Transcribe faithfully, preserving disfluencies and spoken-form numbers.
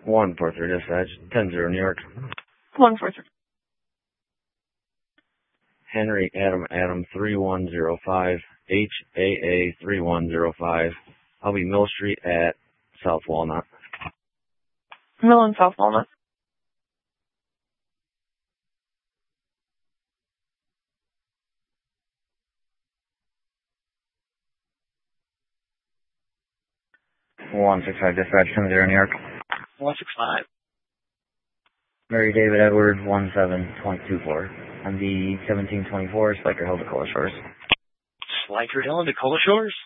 one four three dispatch, ten zero New York. one four three. Henry Adam Adam three one zero five, H A A three one zero five. I'll be Mill Street at South Walnut. Mill and South Walnut. one six five dispatch, ten zero New York. one six five. Mary David Edward, one seven two four. On the seventeen twenty-four, Spiker Hill, Dakota Shores. Spiker Hill and Dakota Shores?